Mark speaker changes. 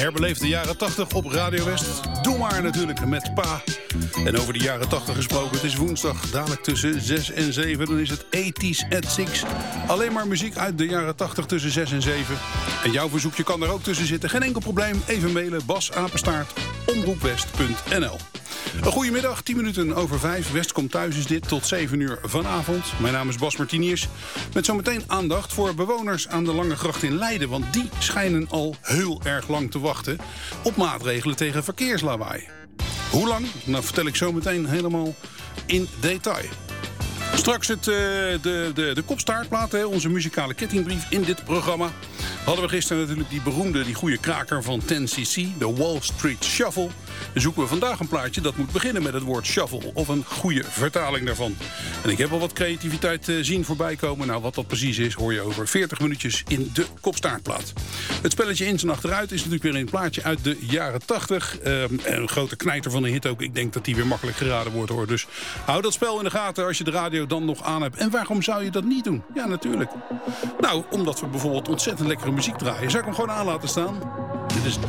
Speaker 1: Herbeleef de jaren 80 op Radio West. Doe maar natuurlijk met Pa. En over de jaren 80 gesproken, het is woensdag, dadelijk tussen 6 en 7. Dan is het 80s at 6. Alleen maar muziek uit de jaren 80 tussen 6 en 7. En jouw verzoekje kan er ook tussen zitten. Geen enkel probleem. Even mailen, basapenstaart@omroepwest.nl. Een goedemiddag, 10 minuten over 5. West komt thuis is dit, tot 7 uur vanavond. Mijn naam is Bas Martiniers. Met zometeen aandacht voor bewoners aan de Lange Gracht in Leiden. Want die schijnen al heel erg lang te wachten op maatregelen tegen verkeerslawaai. Hoe lang? Nou, vertel ik zo meteen helemaal in detail. Straks de kopstaartplaat, onze muzikale kettingbrief in dit programma. Hadden we gisteren natuurlijk die goede kraker van 10cc, de Wall Street Shuffle. Dan zoeken we vandaag een plaatje dat moet beginnen met het woord shuffle, of een goede vertaling daarvan. En ik heb al wat creativiteit zien voorbij komen. Nou, wat dat precies is, hoor je over 40 minuutjes in de kopstaartplaat. Het spelletje Ins en Achteruit is natuurlijk weer een plaatje uit de jaren 80. Een grote knijter van een hit ook. Ik denk dat die weer makkelijk geraden wordt, hoor. Dus hou dat spel in de gaten als je de radio dan nog aan hebt. En waarom zou je dat niet doen? Ja, natuurlijk. Nou, omdat we bijvoorbeeld ontzettend lekkere muziek draaien. Zou ik hem gewoon aan laten staan? Dit is